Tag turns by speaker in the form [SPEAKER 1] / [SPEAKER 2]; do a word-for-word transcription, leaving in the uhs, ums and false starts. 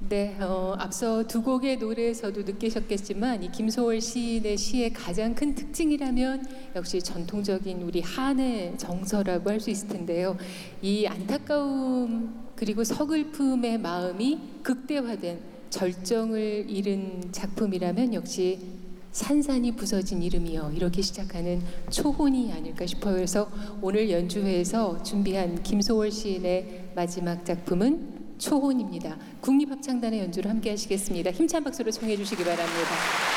[SPEAKER 1] 네, 어, 앞서 두 곡의 노래에서도 느끼셨겠지만 이 김소월 시인의 시의 가장 큰 특징이라면 역시 전통적인 우리 한의 정서라고 할 수 있을 텐데요. 이 안타까움 그리고 서글픔의 마음이 극대화된 절정을 이룬 작품이라면 역시 산산이 부서진 이름이여, 이렇게 시작하는 초혼이 아닐까 싶어요. 그래서 오늘 연주회에서 준비한 김소월 시인의 마지막 작품은 초혼입니다. 국립합창단의 연주를 함께 하시겠습니다. 힘찬 박수로 청해 주시기 바랍니다.